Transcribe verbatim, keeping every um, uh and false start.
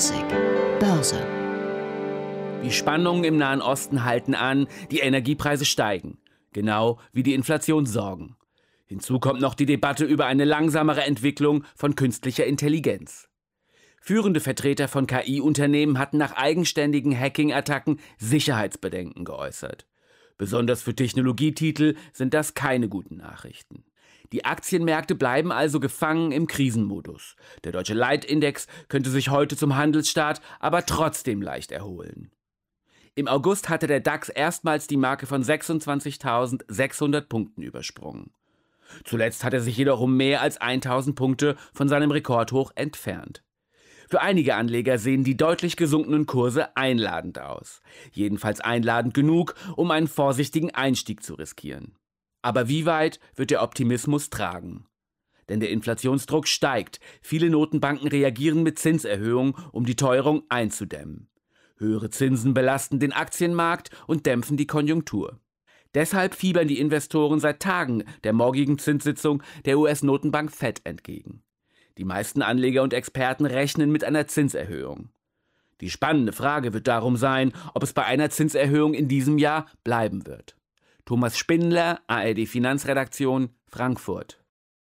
Klassik Börse. Die Spannungen im Nahen Osten halten an, die Energiepreise steigen, genau wie die Inflationssorgen. Hinzu kommt noch die Debatte über eine langsamere Entwicklung von künstlicher Intelligenz. Führende Vertreter von K I-Unternehmen hatten nach eigenständigen Hacking-Attacken Sicherheitsbedenken geäußert. Besonders für Technologietitel sind das keine guten Nachrichten. Die Aktienmärkte bleiben also gefangen im Krisenmodus. Der deutsche Leitindex könnte sich heute zum Handelsstart aber trotzdem leicht erholen. Im August hatte der DAX erstmals die Marke von sechsundzwanzigtausendsechshundert Punkten übersprungen. Zuletzt hat er sich jedoch um mehr als tausend Punkte von seinem Rekordhoch entfernt. Für einige Anleger sehen die deutlich gesunkenen Kurse einladend aus. Jedenfalls einladend genug, um einen vorsichtigen Einstieg zu riskieren. Aber wie weit wird der Optimismus tragen? Denn der Inflationsdruck steigt. Viele Notenbanken reagieren mit Zinserhöhungen, um die Teuerung einzudämmen. Höhere Zinsen belasten den Aktienmarkt und dämpfen die Konjunktur. Deshalb fiebern die Investoren seit Tagen der morgigen Zinssitzung der U S-Notenbank Fed entgegen. Die meisten Anleger und Experten rechnen mit einer Zinserhöhung. Die spannende Frage wird darum sein, ob es bei einer Zinserhöhung in diesem Jahr bleiben wird. Thomas Spindler, A R D Finanzredaktion, Frankfurt.